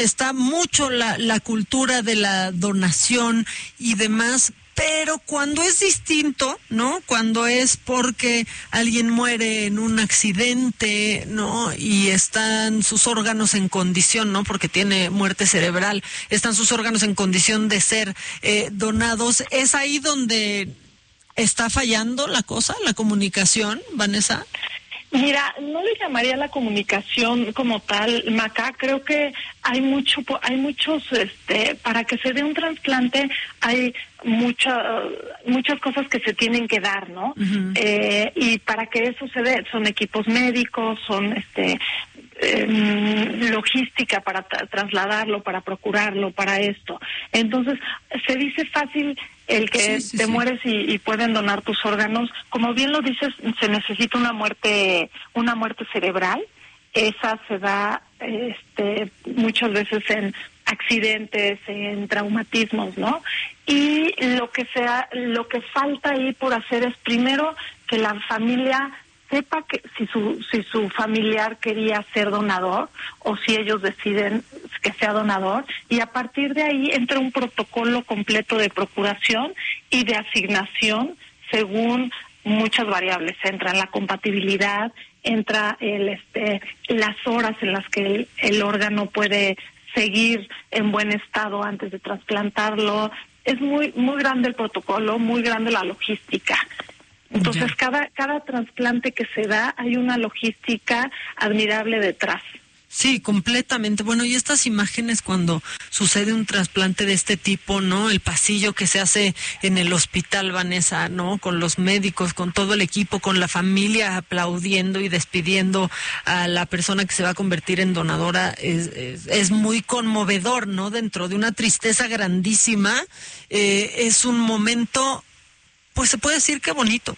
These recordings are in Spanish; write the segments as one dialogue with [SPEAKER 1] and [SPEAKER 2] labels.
[SPEAKER 1] está mucho la cultura de la donación y demás, pero cuando es distinto, ¿no? Cuando es porque alguien muere en un accidente, ¿no? Y están sus órganos en condición, ¿no? Porque tiene muerte cerebral, están sus órganos en condición de ser donados. ¿Es ahí donde está fallando la cosa, la comunicación, Vanessa?
[SPEAKER 2] Mira, no le llamaría la comunicación como tal, Maca. Creo que hay muchos, para que se dé un trasplante hay muchas cosas que se tienen que dar, ¿no?
[SPEAKER 1] Uh-huh.
[SPEAKER 2] Y para que eso se dé, son equipos médicos, son logística para trasladarlo, para procurarlo, para esto. Entonces, se dice fácil el que te mueres y pueden donar tus órganos. Como bien lo dices, se necesita una muerte cerebral. Esa se da muchas veces en accidentes, en traumatismos, ¿no? Y lo que falta ahí por hacer es primero que la familia sepa que si su familiar quería ser donador o si ellos deciden que sea donador, y a partir de ahí entra un protocolo completo de procuración y de asignación según muchas variables. Entra la compatibilidad, entra las horas en las que el órgano puede seguir en buen estado antes de trasplantarlo. Es muy muy grande el protocolo, muy grande la logística. Entonces, cada trasplante que se da, hay una logística admirable detrás.
[SPEAKER 1] Sí, completamente. Bueno, y estas imágenes cuando sucede un trasplante de este tipo, ¿no? El pasillo que se hace en el hospital, Vanessa, ¿no? Con los médicos, con todo el equipo, con la familia aplaudiendo y despidiendo a la persona que se va a convertir en donadora, es muy conmovedor, ¿no? Dentro de una tristeza grandísima, es un momento, pues se puede decir que bonito.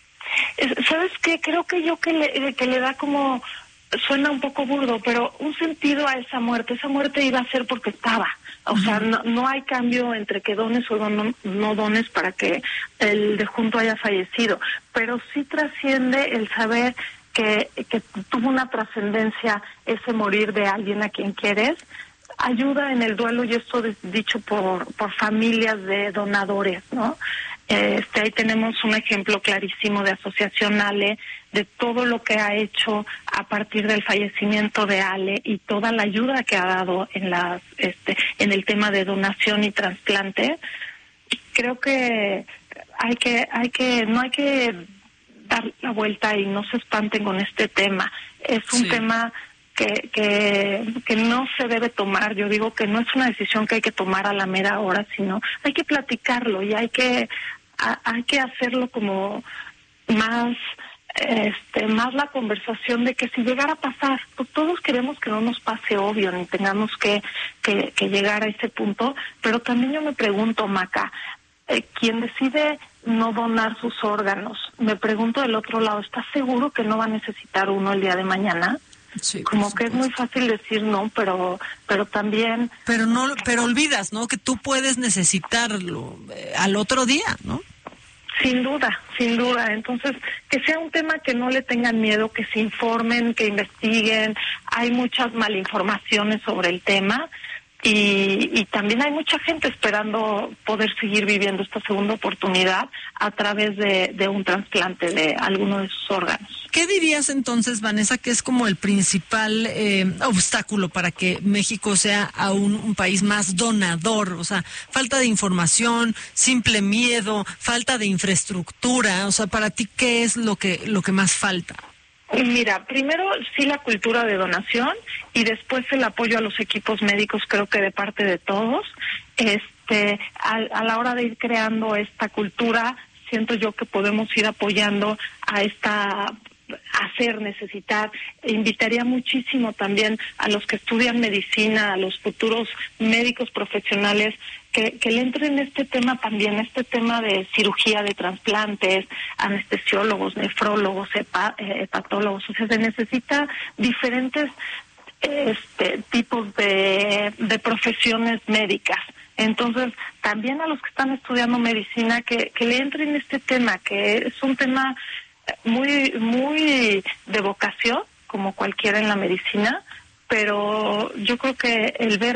[SPEAKER 2] ¿Sabes qué? Creo que le da como, suena un poco burdo, pero un sentido a esa muerte. Esa muerte iba a ser porque estaba. O sea, no hay cambio entre que dones o no dones para que el defunto haya fallecido. Pero sí trasciende el saber que tuvo una trascendencia ese morir de alguien a quien quieres. Ayuda en el duelo, y esto dicho por familias de donadores, ¿no? Ahí tenemos un ejemplo clarísimo de Asociación Ale, de todo lo que ha hecho a partir del fallecimiento de Ale y toda la ayuda que ha dado en el tema de donación y trasplante. Creo que no hay que dar la vuelta y no se espanten con este tema. Es un tema que no se debe tomar. Yo digo que no es una decisión que hay que tomar a la mera hora, sino hay que platicarlo y hay que hacerlo como más la conversación de que si llegara a pasar, pues todos queremos que no nos pase, obvio, ni tengamos que llegar a ese punto, pero también yo me pregunto, Maca, quien decide no donar sus órganos, me pregunto del otro lado, ¿estás seguro que no va a necesitar uno el día de mañana?
[SPEAKER 1] Sí,
[SPEAKER 2] como que es muy fácil decir no, pero también...
[SPEAKER 1] Pero olvidas, ¿no? Que tú puedes necesitarlo al otro día, ¿no?
[SPEAKER 2] Sin duda. Entonces, que sea un tema que no le tengan miedo, que se informen, que investiguen. Hay muchas malinformaciones sobre el tema y también hay mucha gente esperando poder seguir viviendo esta segunda oportunidad a través de un trasplante de alguno de sus órganos.
[SPEAKER 1] ¿Qué dirías entonces, Vanessa, que es como el principal obstáculo para que México sea aún un país más donador? O sea, falta de información, simple miedo, falta de infraestructura. O sea, para ti, ¿qué es lo que más falta?
[SPEAKER 2] Mira, primero sí la cultura de donación y después el apoyo a los equipos médicos, creo que de parte de todos. A la hora de ir creando esta cultura, siento yo que podemos ir apoyando a necesitar. Invitaría muchísimo también a los que estudian medicina, a los futuros médicos profesionales, que le entren este tema también, este tema de cirugía de trasplantes, anestesiólogos, nefrólogos, hepatólogos. O sea, se necesita diferentes tipos de profesiones médicas. Entonces, también a los que están estudiando medicina, que le entren este tema, que es un tema muy muy de vocación, como cualquiera en la medicina, pero yo creo que el ver